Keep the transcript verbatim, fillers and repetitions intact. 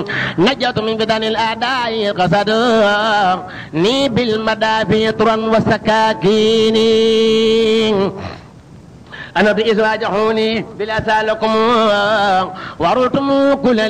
نجوت من بدن الأعداء قصد ني بالمدافع طرا وسكاكين أنا بإزواجحوني بلا سالكم ورلتم كل